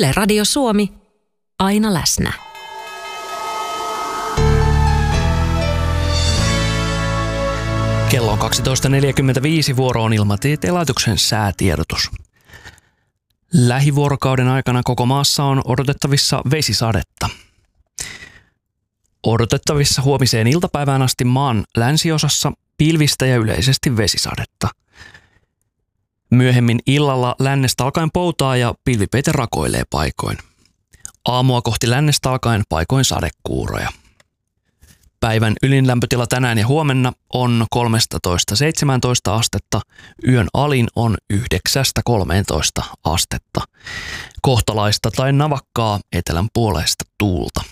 Yle Radio Suomi, aina läsnä. Kello on 12.45, vuoro on Ilmatieteen laitoksen säätiedotus. Lähivuorokauden aikana koko maassa on odotettavissa vesisadetta. Odotettavissa huomiseen iltapäivään asti maan länsiosassa pilvistä ja yleisesti vesisadetta. Myöhemmin illalla lännestä alkaen poutaa ja pilvipeite rakoilee paikoin. Aamua kohti lännestä alkaen paikoin sadekuuroja. Päivän ylin lämpötila tänään ja huomenna on 13–17 astetta, yön alin on 9–13 astetta. Kohtalaista tai navakkaa etelän puoleista tuulta.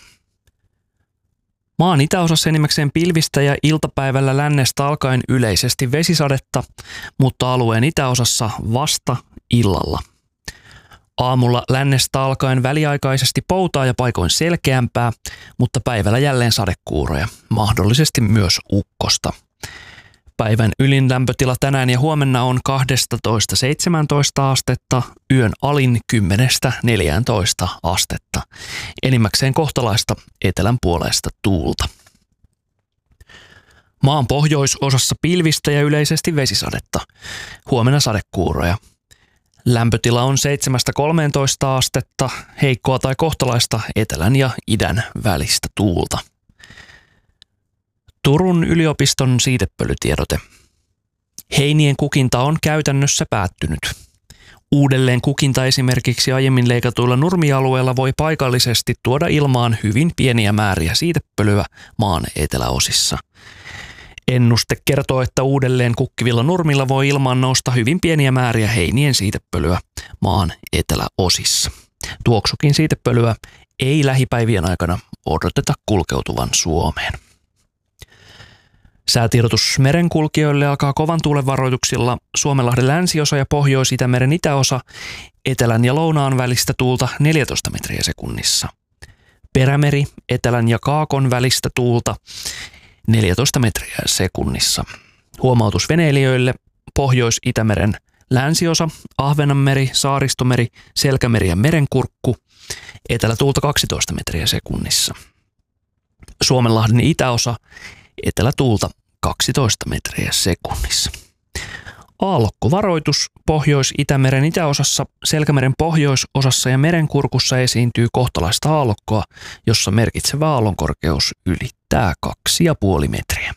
Maan itäosassa enimmäkseen pilvistä ja iltapäivällä lännestä alkaen yleisesti vesisadetta, mutta alueen itäosassa vasta illalla. Aamulla lännestä alkaen väliaikaisesti poutaa ja paikoin selkeämpää, mutta päivällä jälleen sadekuuroja, mahdollisesti myös ukkosta. Päivän ylin lämpötila tänään ja huomenna on 12–17 astetta, yön alin 10–14 astetta. Enimmäkseen kohtalaista etelän puoleista tuulta. Maan pohjoisosassa pilvistä ja yleisesti vesisadetta. Huomenna sadekuuroja. Lämpötila on 7–13 astetta, heikkoa tai kohtalaista etelän ja idän välistä tuulta. Turun yliopiston siitepölytiedote. Heinien kukinta on käytännössä päättynyt. Uudelleen kukinta esimerkiksi aiemmin leikatuilla nurmialueilla voi paikallisesti tuoda ilmaan hyvin pieniä määriä siitepölyä maan eteläosissa. Ennuste kertoo, että uudelleen kukkivilla nurmilla voi ilmaan nousta hyvin pieniä määriä heinien siitepölyä maan eteläosissa. Tuoksukin siitepölyä ei lähipäivien aikana odoteta kulkeutuvan Suomeen. Säätiedotus merenkulkijoille alkaa kovan tuulen varoituksilla Suomenlahden länsiosa ja Pohjois-Itämeren itäosa, etelän ja lounaan välistä tuulta 14 metriä sekunnissa. Perämeri, etelän ja kaakon välistä tuulta 14 metriä sekunnissa. Huomautus veneilijöille: Pohjois-Itämeren länsiosa, Ahvenanmeri, Saaristomeri, Selkämeri ja Merenkurkku, etelätuulta 12 metriä sekunnissa. Suomenlahden itäosa, etelätuulta 12 metriä sekunnissa. Aallokkovaroitus: Pohjois-Itämeren itäosassa, Selkämeren pohjoisosassa ja Merenkurkussa esiintyy kohtalaista aallokkoa, jossa merkitsevä aallonkorkeus ylittää 2,5 metriä.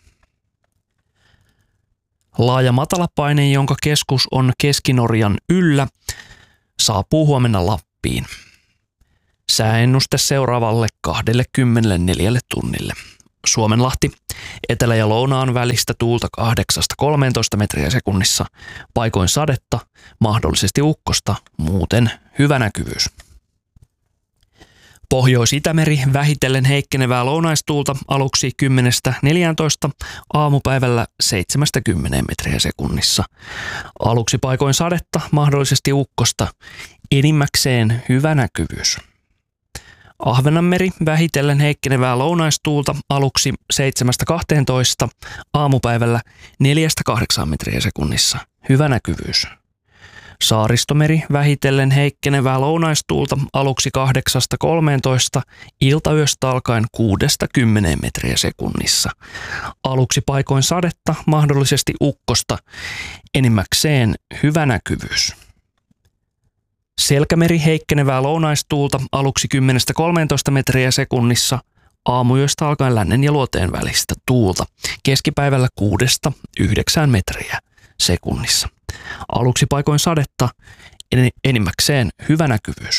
Laaja matalapaine, jonka keskus on Keski-Norjan yllä, saapuu huomenna Lappiin. Sääennuste seuraavalle 24 tunnille. Suomenlahti, etelä- ja lounaan välistä tuulta 8–13 metriä sekunnissa, paikoin sadetta, mahdollisesti ukkosta, muuten hyvä näkyvyys. Pohjois-Itämeri, vähitellen heikkenevää lounaistuulta, aluksi 10–14, aamupäivällä 7–10 metriä sekunnissa. Aluksi paikoin sadetta, mahdollisesti ukkosta, enimmäkseen hyvä näkyvyys. Ahvenanmeri, vähitellen heikkenevää lounaistuulta, aluksi 7–12, aamupäivällä 4–8 metriä sekunnissa, hyvä näkyvyys. Saaristomeri, vähitellen heikkenevää lounaistuulta, aluksi 8–13, iltayöstä alkaen 6–10 metriä sekunnissa. Aluksi paikoin sadetta, mahdollisesti ukkosta, enimmäkseen hyvä näkyvyys. Selkämeri, heikkenevää lounaistuulta, aluksi 10–13 metriä sekunnissa, aamuyöstä alkaen lännen ja luoteen välistä tuulta, keskipäivällä 6–9 metriä sekunnissa. Aluksi paikoin sadetta, enimmäkseen hyvä näkyvyys.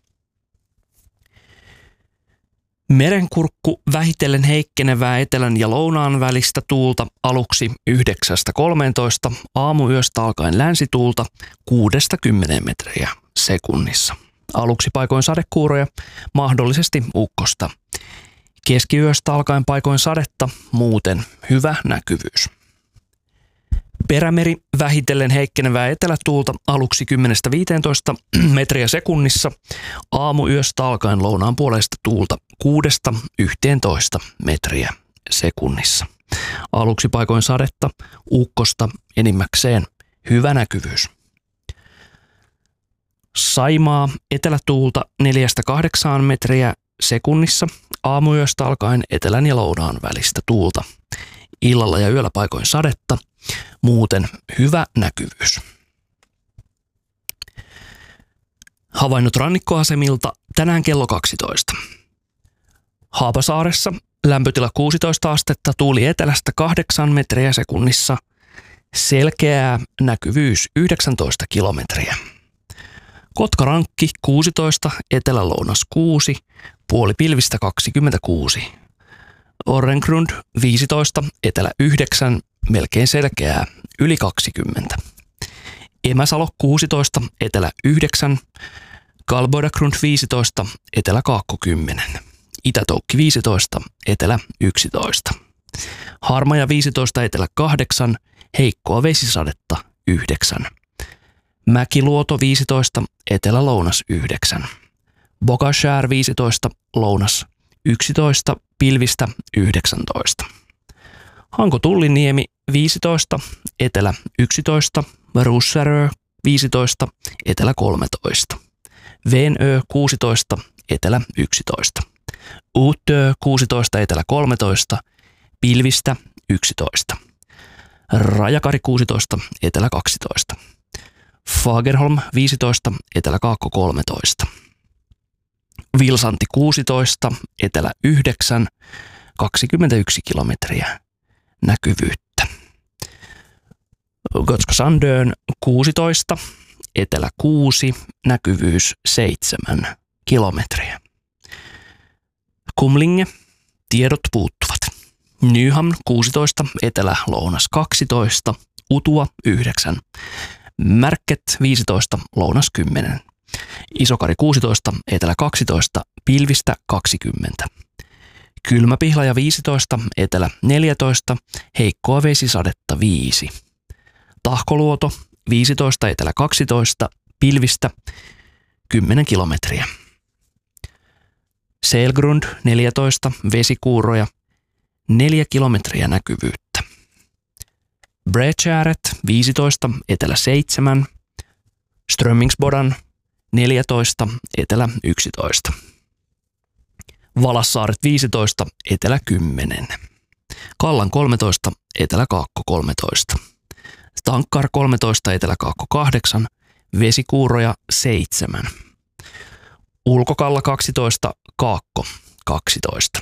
Merenkurkku, vähitellen heikkenevää etelän ja lounaan välistä tuulta, aluksi 9–13, aamuyöstä alkaen länsituulta 6–10 metriä sekunnissa. Aluksi paikoin sadekuuroja, mahdollisesti ukkosta. Keskiyöstä alkaen paikoin sadetta, muuten hyvä näkyvyys. Perämeri, vähitellen heikkenevää etelätuulta, aluksi 10–15 metriä sekunnissa, aamuyöstä alkaen lounaan puoleista tuulta 6–11 metriä sekunnissa. Aluksi paikoin sadetta, ukkosta, enimmäkseen hyvä näkyvyys. Saimaa etelätuulta 4-8 metriä sekunnissa, aamuyöstä alkaen etelän ja lounaan välistä tuulta. Illalla ja yöllä paikoin sadetta, muuten hyvä näkyvyys. Havainnot rannikkoasemilta tänään kello 12. Haapasaaressa lämpötila 16 astetta, tuuli etelästä 8 metriä sekunnissa, selkeää näkyvyys 19 kilometriä. Kotkarankki 16, etelä-lounas 6, puolipilvistä 26. Orrengrund 15, etelä 9, melkein selkeää, yli 20. Emäsalo 16, etelä 9, Kalboidagrund 15, etelä kaakko 10. Itätoukki 15, etelä 11. Harmaja 15, etelä 8, heikkoa vesisadetta 9. Mäkiluoto 15, etelä-lounas 9. Bogashär 15, lounas 11, pilvistä 19. Hanko-Tulliniemi 15, etelä 11, Russärö 15, etelä 13. Venö 16, etelä 11. Utö 16, etelä 13, pilvistä 11. Rajakari 16, etelä 12. Fagerholm 15, etelä kaakko 13. Vilsanti 16, etelä 9, 21 kilometriä näkyvyyttä. Gotska Sandön 16, etelä 6, näkyvyys 7 kilometriä. Kumlinge, tiedot puuttuvat. Nyhamn 16, etelä-lounas 12, Utua 9. Märket 15, lounas 10. Isokari 16, etelä 12, pilvistä 20. Kylmäpihlaja 15, etelä 14, heikkoa vesisadetta 5. Tahkoluoto 15, etelä 12, pilvistä 10 kilometriä. Selgrund 14, vesikuuroja 4 kilometriä näkyvyyttä. Bredgäret 15, etelä 7, Strömmingsbodan 14, etelä 11. Valassaaret 15, etelä 10. Kallan 13, etelä kaakko 13. Tankkar 13, etelä kaakko 8, vesikuuroja 7. Ulkokalla 12, kaakko 12.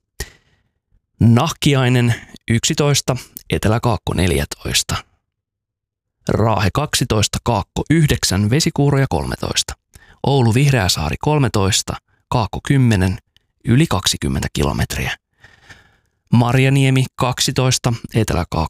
Nahkiainen 11, etelä kaakko 14. Raahe 12, kaakko 9, vesikuuroja 13. Oulu Vihreäsaari 13, kaakko 10, yli 20 kilometriä. Marjaniemi 12, etelä kaakko